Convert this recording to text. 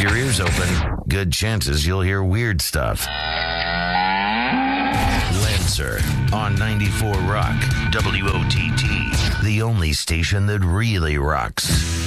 your ears open, good chances you'll hear weird stuff. Lancer on 94 Rock, WOTT, the only station that really rocks.